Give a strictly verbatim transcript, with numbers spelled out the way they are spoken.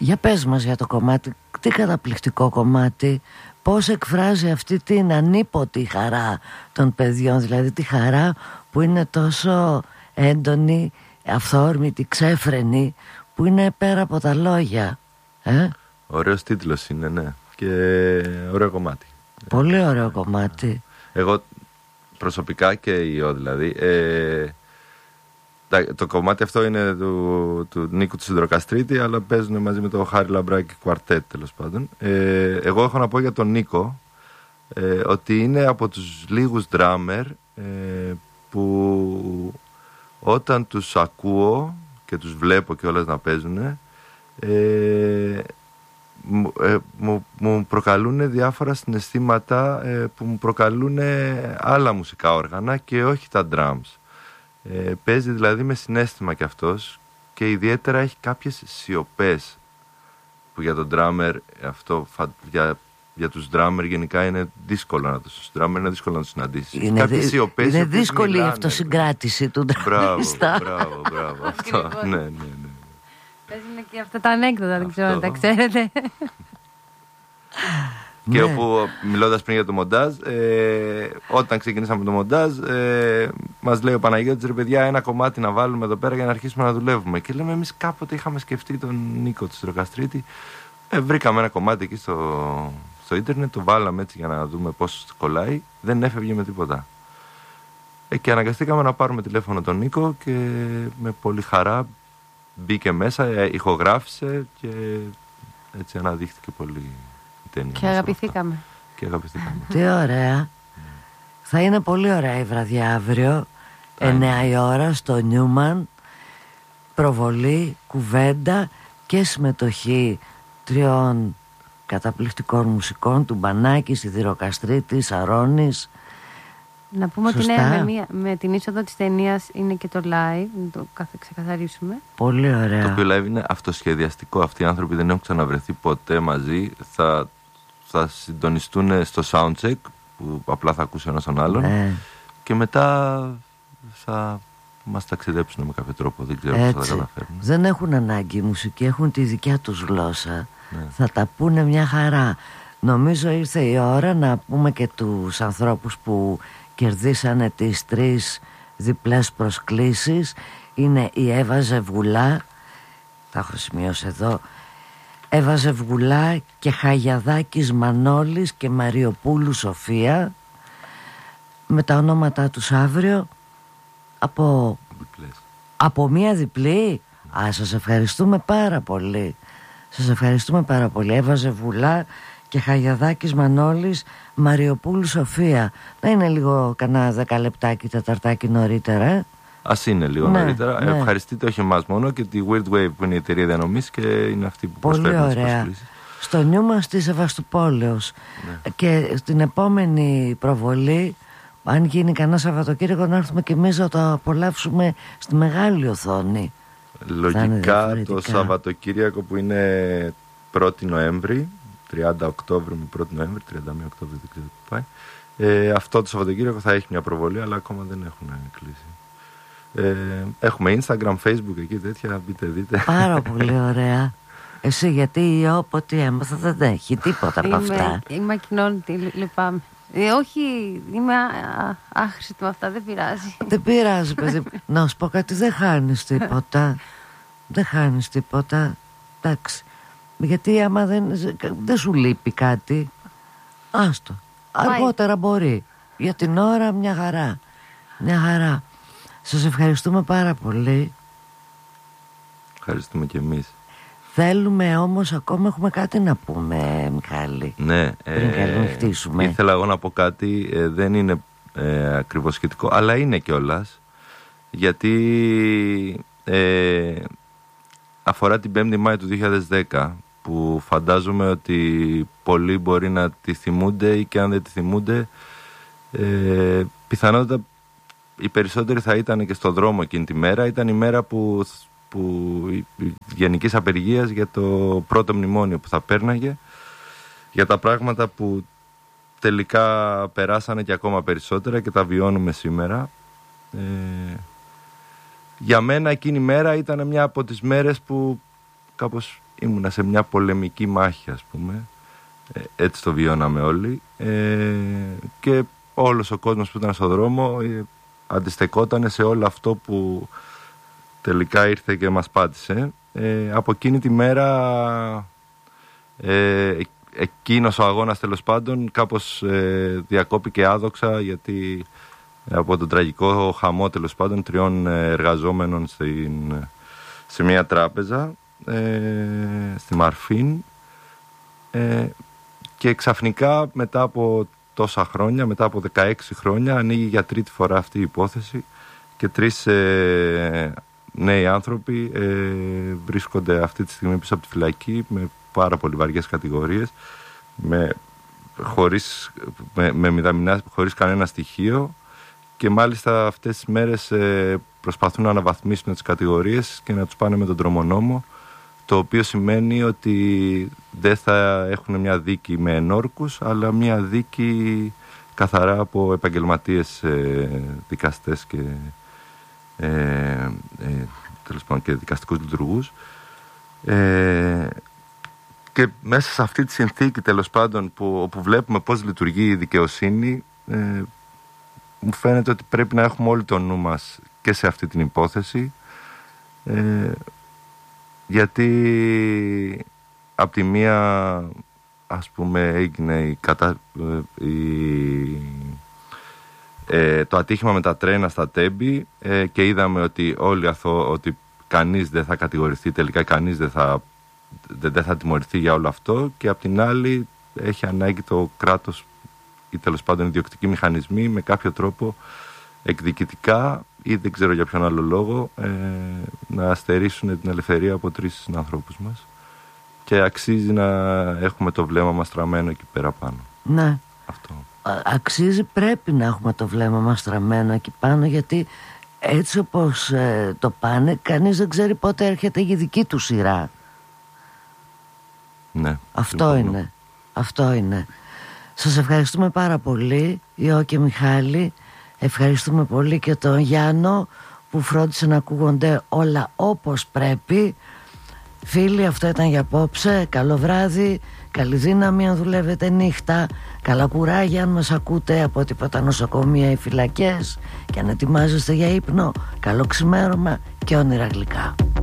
Για πες μας για το κομμάτι, τι καταπληκτικό κομμάτι, πώς εκφράζει αυτή την ανίποτη χαρά των παιδιών, δηλαδή τη χαρά που είναι τόσο έντονη, αυθόρμητη, ξέφρενη, που είναι πέρα από τα λόγια. Ε? Ωραίος τίτλος είναι, ναι, και ωραίο κομμάτι. Πολύ ωραίο κομμάτι. Εγώ προσωπικά και ιό δηλαδή, ε, το κομμάτι αυτό είναι του, του Νίκου του Σιδηροκαστρίτη, αλλά παίζουν μαζί με το Χάρη Λαμπράκη κουαρτέτ, τέλος πάντων. Ε, εγώ έχω να πω για τον Νίκο ε, ότι είναι από τους λίγους ντράμερ ε, που όταν τους ακούω και τους βλέπω κιόλας να παίζουν, ε, μου, ε, μου, μου προκαλούν διάφορα συναισθήματα ε, που μου προκαλούν άλλα μουσικά όργανα και όχι τα drums. Ε, παίζει δηλαδή με συναίσθημα κι αυτός, και ιδιαίτερα έχει κάποιες σιωπές που για τον drummer αυτό, για, για τους drummer γενικά είναι δύσκολο να τους, drummer είναι δύσκολο να τους συναντήσεις. Είναι, κάποιες δι, σιωπές, είναι δύσκολη η αυτοσυγκράτηση του ντραμίστα. Μπράβο, μπράβο, μπράβο. Αυτό, ναι, ναι, ναι. Είναι και αυτά τα ανέκδοτα, δεν ξέρω αν τα ξέρετε. Και ναι. Όπου, μιλώντας πριν για το μοντάζ, ε, όταν ξεκινήσαμε το μοντάζ, ε, μας λέει ο Παναγιώτης, ρε παιδιά, ένα κομμάτι να βάλουμε εδώ πέρα για να αρχίσουμε να δουλεύουμε. Και λέμε, εμείς κάποτε είχαμε σκεφτεί τον Νίκο του Σιδηροκαστρίτη. Ε, βρήκαμε ένα κομμάτι εκεί στο, στο ίντερνετ, το βάλαμε έτσι για να δούμε πώς κολλάει. Δεν έφευγε με τίποτα. Ε, και αναγκαστήκαμε να πάρουμε τηλέφωνο τον Νίκο και με πολύ χαρά μπήκε μέσα, ε, ηχογράφησε και έτσι αναδείχθηκε πολύ. Και αγαπηθήκαμε. Και αγαπηθήκαμε. Τι ωραία. Θα είναι πολύ ωραία η βραδιά αύριο, εννιά η ώρα στο Νιούμαν. Προβολή, κουβέντα και συμμετοχή τριών καταπληκτικών μουσικών, του Μπανάκη, Σιδηροκαστρίτη, Σαρώνης. Να πούμε ότι ναι, με, μία, με την είσοδο της ταινίας είναι και το live, να το ξεκαθαρίσουμε. Πολύ ωραία. Το οποίο live είναι αυτοσχεδιαστικό. Αυτοί οι άνθρωποι δεν έχουν ξαναβρεθεί ποτέ μαζί. Θα, θα συντονιστούν στο soundcheck, που απλά θα ακούσει ένας τον άλλον. Ναι. Και μετά θα μας ταξιδέψουν με κάποιο τρόπο. Δεν ξέρω πώς θα τα καταφέρουν. Δεν έχουν ανάγκη η μουσική, έχουν τη δικιά τους γλώσσα. Ναι. Θα τα πούνε μια χαρά. Νομίζω ήρθε η ώρα να πούμε και τους ανθρώπους που κερδίσανε τις τρεις διπλές προσκλήσεις. Είναι η Εύα Ζευγουλά, θα έχω σημειώσει εδώ, Εύα Ζευγουλά και Χαγιαδάκης Μανώλης και Μαριοπούλου Σοφία, με τα ονόματά τους αύριο από, από μία διπλή. Α, σας ευχαριστούμε πάρα πολύ. Σας ευχαριστούμε πάρα πολύ. Εύα Ζευγουλά και Χαγιαδάκης Μανώλης, Μαριοπούλου Σοφία. Να είναι λίγο κανένα δέκα λεπτάκι, τεταρτάκι νωρίτερα. Ε? Ας είναι λίγο ναι, νωρίτερα. Ναι. Ευχαριστείτε όχι εμάς μόνο και τη Weird Wave που είναι η εταιρεία διανομής και είναι αυτή που πολύ προσφέρει τις προσκλήσεις. Στο Νιούμαν στη Σεβαστοπόλεως. Ναι. Και στην επόμενη προβολή, αν γίνει κανένα Σαββατοκύριακο, να έρθουμε και εμείς να το απολαύσουμε στη μεγάλη οθόνη. Λογικά το Σαββατοκύριακο που είναι πρώτη Νοέμβρη, τριάντα Οκτώβρη με πρώτη Νοέμβρη, τριάντα μία Οκτώβρη, δεν ξέρω πού πάει. Ε, αυτό το Σαββατοκύριακο θα έχει μια προβολή, αλλά ακόμα δεν έχουν κλείσει. Ε, έχουμε Instagram, Facebook, εκεί τέτοια, μπείτε δείτε. Πάρα πολύ ωραία. Εσύ γιατί όποτε έμαθα δεν έχει τίποτα από αυτά. Είμαι ακοινώνητη, λυπάμαι. Ε, όχι, είμαι άχρηστη με αυτά, δεν πειράζει. Δεν πειράζει, παιδί. Να σου πω κάτι, δεν χάνεις τίποτα. Δεν χάνεις τίποτα. Εντάξει. Γιατί άμα δεν, δεν σου λείπει κάτι, άστο. Αργότερα μπορεί. Για την ώρα μια χαρά. Μια χαρά. Σας ευχαριστούμε πάρα πολύ. Ευχαριστούμε και εμείς. Θέλουμε όμως ακόμα, έχουμε κάτι να πούμε, Μιχάλη. Ναι, πριν ε, χτίσουμε. Ήθελα εγώ να πω κάτι, ε, δεν είναι ε, ακριβώς σχετικό, αλλά είναι κιόλας. Γιατί ε, αφορά την πέμπτη Μάη του δύο χιλιάδες δέκα, που φαντάζομαι ότι πολλοί μπορεί να τη θυμούνται ή και αν δεν τη θυμούνται, ε, πιθανότατα οι περισσότεροι θα ήταν και στο δρόμο εκείνη τη μέρα. Ήταν η μέρα που, που γενικής απεργίας για το πρώτο μνημόνιο που θα πέρναγε, για τα πράγματα που τελικά περάσανε και ακόμα περισσότερα και τα βιώνουμε σήμερα. Ε, για μένα εκείνη η μέρα ήταν μια από τις μέρες που κάπως ήμουνα σε μια πολεμική μάχη, ας πούμε. Ε, έτσι το βιώναμε όλοι. Ε, και όλος ο κόσμος που ήταν στον δρόμο ε, αντιστεκόταν σε όλο αυτό που τελικά ήρθε και μας πάτησε. Ε, από εκείνη τη μέρα ε, εκείνος ο αγώνας, τέλος πάντων, κάπως ε, διακόπηκε άδοξα, γιατί από τον τραγικό χαμό, τέλος πάντων, τριών εργαζόμενων στην, σε μια τράπεζα ε, στη Μαρφίν, ε, και ξαφνικά μετά από τόσα χρόνια, μετά από δεκαέξι χρόνια, ανοίγει για τρίτη φορά αυτή η υπόθεση και τρεις ε, νέοι άνθρωποι ε, βρίσκονται αυτή τη στιγμή πίσω από τη φυλακή με πάρα πολύ βαριές κατηγορίες, με, χωρίς, με, με μηδαμινά, χωρίς κανένα στοιχείο, και μάλιστα αυτές τις μέρες ε, προσπαθούν να αναβαθμίσουν τις κατηγορίες και να τους πάνε με τον τρομονόμο, το οποίο σημαίνει ότι δεν θα έχουν μια δίκη με ενόρκους, αλλά μια δίκη καθαρά από επαγγελματίες ε, δικαστές και, ε, ε, τέλος πάντων, και δικαστικούς λειτουργούς. Ε, και μέσα σε αυτή τη συνθήκη, τέλος πάντων, που, όπου βλέπουμε πώς λειτουργεί η δικαιοσύνη, ε, μου φαίνεται ότι πρέπει να έχουμε όλοι το νου μας και σε αυτή την υπόθεση, ε, γιατί από τη μία, ας πούμε, έγινε η κατα... η... Ε, το ατύχημα με τα τρένα στα Τέμπη, ε, και είδαμε ότι όλοι αθώ, ότι κανείς δεν θα κατηγορηθεί, τελικά κανείς δεν θα, δεν, δεν θα τιμωρηθεί για όλο αυτό, και από την άλλη έχει ανάγκη το κράτος ή τέλος πάντων ιδιοκτικοί μηχανισμοί με κάποιο τρόπο εκδικητικά ή δεν ξέρω για ποιον άλλο λόγο ε, να στερήσουν την ελευθερία από τρεις συνανθρώπους μας, και αξίζει να έχουμε το βλέμμα μας στραμμένο εκεί πέρα πάνω. Ναι. Αυτό. Αξίζει, πρέπει να έχουμε το βλέμμα μας στραμμένο εκεί πάνω, γιατί έτσι όπως ε, το πάνε, κανείς δεν ξέρει πότε έρχεται η δική του σειρά. Ναι. Αυτό λοιπόν. είναι. Αυτό είναι. Σας ευχαριστούμε πάρα πολύ, Ιώ και Μιχάλη. Ευχαριστούμε πολύ και τον Γιάννο που φρόντισε να ακούγονται όλα όπως πρέπει. Φίλοι, αυτό ήταν για απόψε. Καλό βράδυ, καλή δύναμη αν δουλεύετε νύχτα, καλά κουράγια αν μας ακούτε από τίποτα νοσοκομεία ή φυλακές, και αν ετοιμάζεστε για ύπνο, καλό ξημέρωμα και όνειρα γλυκά.